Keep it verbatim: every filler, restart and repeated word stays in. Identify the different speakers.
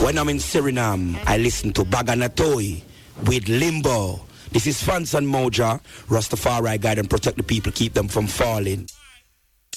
Speaker 1: When I'm in Suriname, I listen to Baganatoy with Limbo. This is Fansan Moja, Rastafari guide and protect the people, keep them from falling.